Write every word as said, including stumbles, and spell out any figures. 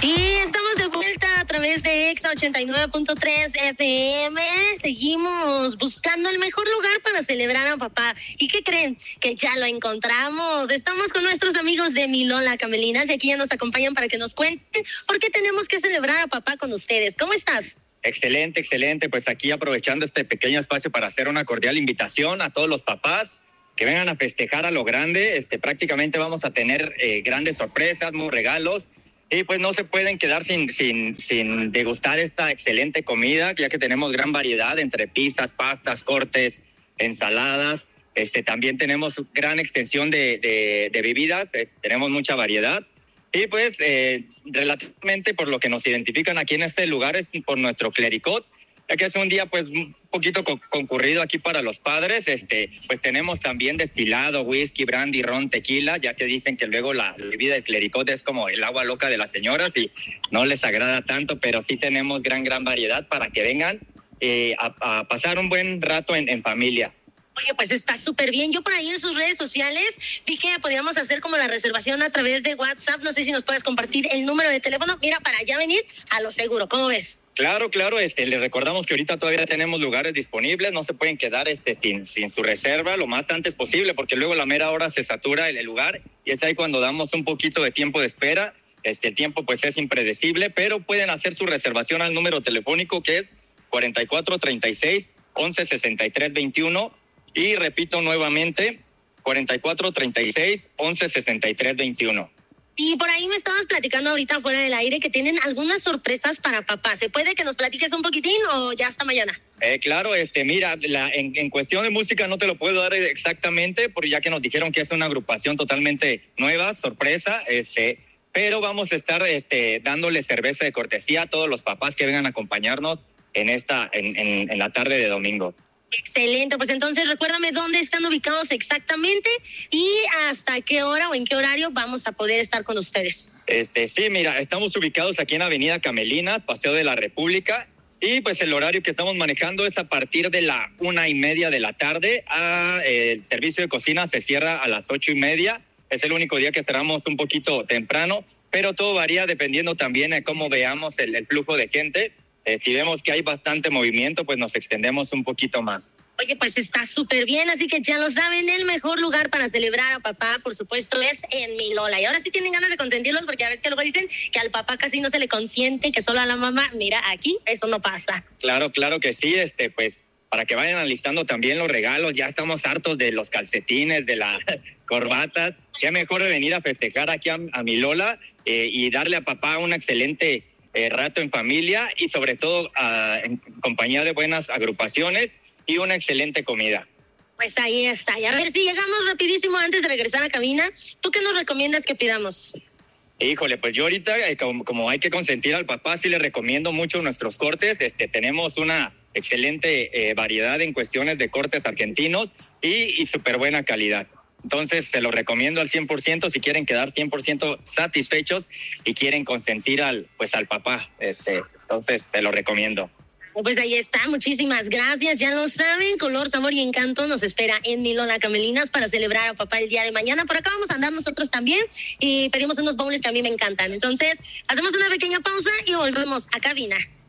Y estamos de vuelta a través de Exa ochenta y nueve punto tres F M. Seguimos buscando el mejor lugar para celebrar a papá. ¿Y qué creen? Que ya lo encontramos. Estamos con nuestros amigos de Milola Camelinas y aquí ya nos acompañan para que nos cuenten por qué tenemos que celebrar a papá con ustedes. ¿Cómo estás? Excelente, excelente. Pues aquí aprovechando este pequeño espacio para hacer una cordial invitación a todos los papás que vengan a festejar a lo grande. Este, prácticamente vamos a tener eh, grandes sorpresas, muy regalos. Y pues no se pueden quedar sin, sin, sin degustar esta excelente comida, ya que tenemos gran variedad entre pizzas, pastas, cortes, ensaladas. Este, también tenemos gran extensión de, de, de bebidas, eh, tenemos mucha variedad. Y pues eh, relativamente por lo que nos identifican aquí en este lugar es por nuestro clericot, ya que es un día pues un poquito co- concurrido aquí para los padres. Este, pues tenemos también destilado, whisky, brandy, ron, tequila, ya que dicen que luego la bebida del clericot es como el agua loca de las señoras y no les agrada tanto, pero sí tenemos gran, gran variedad para que vengan eh, a, a pasar un buen rato en, en familia. Oye, pues está súper bien. Yo por ahí en sus redes sociales vi que podíamos hacer como la reservación a través de WhatsApp. No sé si nos puedes compartir el número de teléfono. Mira, para ya venir a lo seguro. ¿Cómo ves? Claro, claro. Este, les recordamos que ahorita todavía tenemos lugares disponibles. No se pueden quedar este, sin, sin su reserva lo más antes posible, porque luego a la mera hora se satura el, el lugar y es ahí cuando damos un poquito de tiempo de espera. Este, el tiempo pues es impredecible, pero pueden hacer su reservación al número telefónico que es cuarenta y cuatro treinta y seis once sesenta y tres veintiuno. Y repito nuevamente, cuarenta y cuatro treinta y seis once sesenta y tres veintiuno. Y por ahí me estabas platicando ahorita fuera del aire que tienen algunas sorpresas para papá. ¿Se puede que nos platiques un poquitín o ya hasta mañana? Eh, claro, este, mira, la, en, en cuestión de música no te lo puedo dar exactamente, porque ya que nos dijeron que es una agrupación totalmente nueva, sorpresa, este, pero vamos a estar este, dándole cerveza de cortesía a todos los papás que vengan a acompañarnos en esta, en, en, en la tarde de domingo. Excelente, pues entonces recuérdame dónde están ubicados exactamente y hasta qué hora o en qué horario vamos a poder estar con ustedes. Este, sí, mira, estamos ubicados aquí en Avenida Camelinas, Paseo de la República, y pues el horario que estamos manejando es a partir de la una y media de la tarde. A, eh, el servicio de cocina se cierra a las ocho y media. Es el único día que cerramos un poquito temprano, pero todo varía dependiendo también de cómo veamos el, el flujo de gente. Eh, si vemos que hay bastante movimiento, pues nos extendemos un poquito más. Oye, pues está súper bien, así que ya lo saben, el mejor lugar para celebrar a papá, por supuesto, es en Milola. Y ahora sí tienen ganas de consentirlos, porque a veces que luego dicen que al papá casi no se le consiente, que solo a la mamá. Mira, aquí eso no pasa. Claro, claro que sí, este, pues para que vayan alistando también los regalos. Ya estamos hartos de los calcetines, de las corbatas. Qué mejor de venir a festejar aquí a, a Milola eh, y darle a papá una excelente Eh, rato en familia y sobre todo uh, en compañía de buenas agrupaciones y una excelente comida. Pues ahí está. Y a ver si llegamos rapidísimo antes de regresar a cabina. ¿Tú qué nos recomiendas que pidamos? Híjole, pues yo ahorita, eh, como, como hay que consentir al papá, sí le recomiendo mucho nuestros cortes. Este, tenemos una excelente eh, variedad en cuestiones de cortes argentinos y, y súper buena calidad. Entonces, se lo recomiendo al cien por ciento si quieren quedar cien por ciento satisfechos y quieren consentir al, pues, al papá. Este, entonces, se lo recomiendo. Pues ahí está, muchísimas gracias. Ya lo saben, color, sabor y encanto nos espera en Milola Camelinas para celebrar a papá el día de mañana. Por acá vamos a andar nosotros también y pedimos unos bowls que a mí me encantan. Entonces, hacemos una pequeña pausa y volvemos a cabina.